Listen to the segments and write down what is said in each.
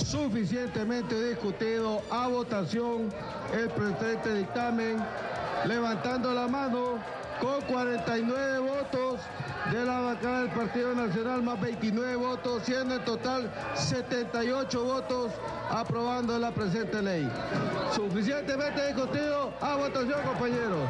suficientemente discutido a votación el presente dictamen, levantando la mano con 49 votos de la bancada del Partido Nacional más 29 votos, siendo en total 78 votos aprobando la presente ley. Suficientemente discutido a votación, compañeros.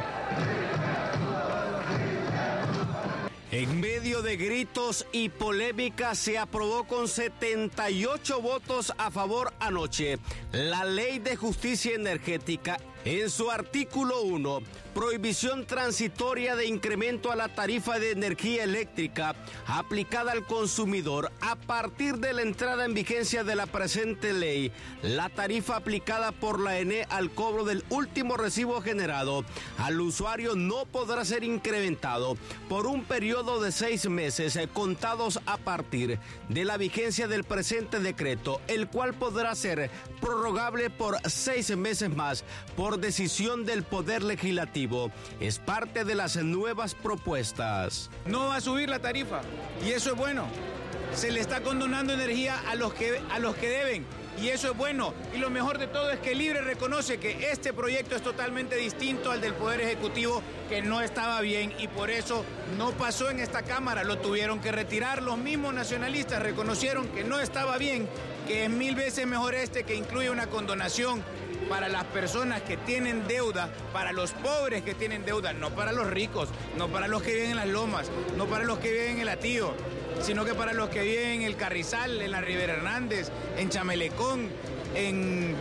En medio de gritos y polémica se aprobó con 78 votos a favor anoche la Ley de Justicia Energética. En su artículo 1, prohibición transitoria de incremento a la tarifa de energía eléctrica aplicada al consumidor. A partir de la entrada en vigencia de la presente ley, la tarifa aplicada por la ENE al cobro del último recibo generado al usuario no podrá ser incrementado por un periodo de 6 meses contados a partir de la vigencia del presente decreto, el cual podrá ser prorrogable por 6 meses más por decisión del Poder Legislativo. Es parte de las nuevas propuestas. No va a subir la tarifa y eso es bueno. Se le está condonando energía a los que deben y eso es bueno. Y lo mejor de todo es que Libre reconoce que este proyecto es totalmente distinto al del Poder Ejecutivo, que no estaba bien y por eso no pasó en esta Cámara. Lo tuvieron que retirar. Los mismos nacionalistas reconocieron que no estaba bien, que es 1000 veces mejor que incluye una condonación para las personas que tienen deuda, para los pobres que tienen deuda, no para los ricos, no para los que viven en las lomas, no para los que viven en el Atío, sino que para los que viven en el Carrizal, en la Rivera Hernández, en Chamelecón, en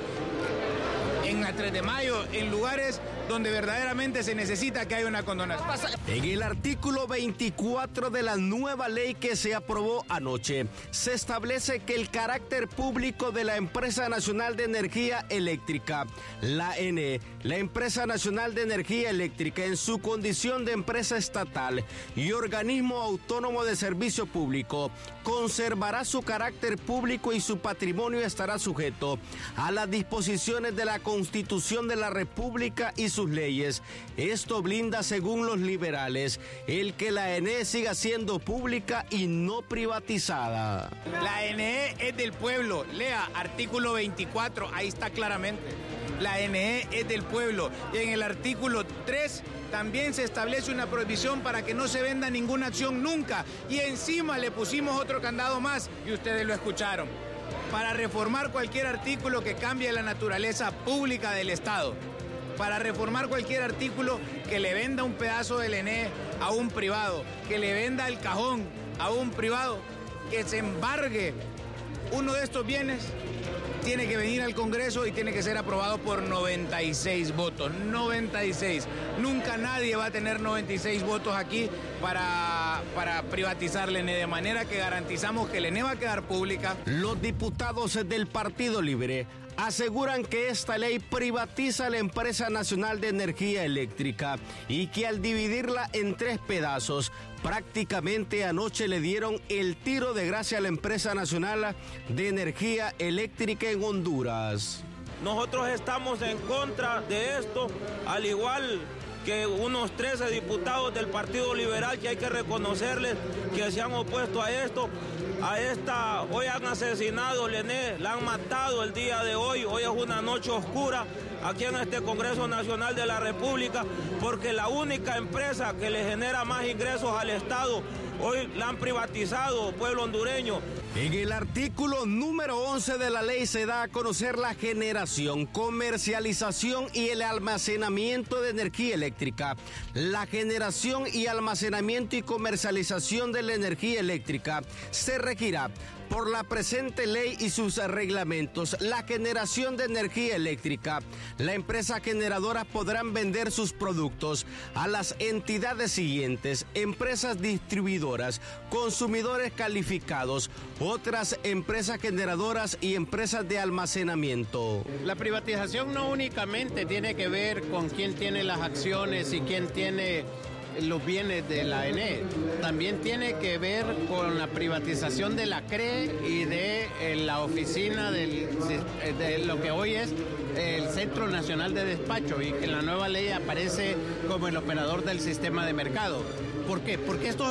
la 3 de Mayo, en lugares donde verdaderamente se necesita que haya una condonación. En el artículo 24 de la nueva ley que se aprobó anoche, se establece que el carácter público de la Empresa Nacional de Energía Eléctrica, la ENE, la Empresa Nacional de Energía Eléctrica, en su condición de empresa estatal y organismo autónomo de servicio público, conservará su carácter público y su patrimonio estará sujeto a las disposiciones de la Constitución de la República y sus leyes. Esto blinda, según los liberales, el que la ENE siga siendo pública y no privatizada. La ENE es del pueblo. Lea artículo 24, ahí está claramente. La ENE es del pueblo. Y en el artículo 3 también se establece una prohibición para que no se venda ninguna acción nunca. Y encima le pusimos otro candado más, y ustedes lo escucharon, para reformar cualquier artículo que cambie la naturaleza pública del Estado, para reformar cualquier artículo que le venda un pedazo del ENE a un privado, que le venda el cajón a un privado, que se embargue uno de estos bienes, tiene que venir al Congreso y tiene que ser aprobado por 96 votos. 96. Nunca nadie va a tener 96 votos aquí para privatizar la ENE, de manera que garantizamos que la ENE va a quedar pública. Los diputados del Partido Libre aseguran que esta ley privatiza la Empresa Nacional de Energía Eléctrica y que al dividirla en 3 pedazos, prácticamente anoche le dieron el tiro de gracia a la Empresa Nacional de Energía Eléctrica en Honduras. Nosotros estamos en contra de esto, al igual que unos 13 diputados del Partido Liberal, que hay que reconocerles que se han opuesto a esto. Hoy han asesinado a ENE, la han matado el día de hoy es una noche oscura aquí en este Congreso Nacional de la República, porque la única empresa que le genera más ingresos al Estado, hoy la han privatizado, pueblo hondureño. En el artículo número 11 de la ley se da a conocer la generación, comercialización y el almacenamiento de energía eléctrica. La generación y almacenamiento y comercialización de la energía eléctrica se regirá por la presente ley y sus reglamentos. La generación de energía eléctrica, la empresa generadora podrán vender sus productos a las entidades siguientes: empresas distribuidoras, consumidores calificados, otras empresas generadoras y empresas de almacenamiento. La privatización no únicamente tiene que ver con quién tiene las acciones y quién tiene los bienes de la ENE, también tiene que ver con la privatización de la CRE y de la oficina de lo que hoy es el Centro Nacional de Despacho, y que en la nueva ley aparece como el operador del sistema de mercado. ¿Por qué? Porque estos